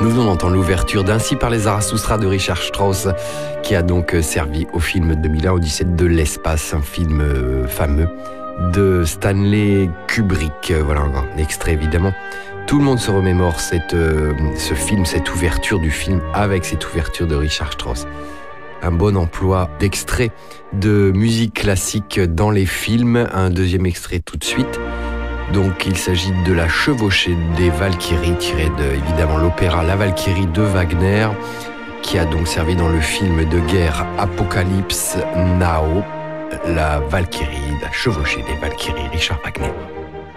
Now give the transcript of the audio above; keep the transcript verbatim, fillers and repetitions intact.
Nous venons d'entendre l'ouverture d'Ainsi parlait Zarathustra de Richard Strauss, qui a donc servi au film deux mille un Odyssée de l'espace, un film fameux de Stanley Kubrick. Voilà un extrait évidemment. Tout le monde se remémore cette, euh, ce film, cette ouverture du film avec cette ouverture de Richard Strauss. Un bon emploi d'extrait de musique classique dans les films. Un deuxième extrait tout de suite. Donc il s'agit de la chevauchée des Valkyries, tirée de évidemment l'opéra La Valkyrie de Wagner, qui a donc servi dans le film de guerre Apocalypse Now. La Valkyrie, la chevauchée des Valkyries, Richard Wagner.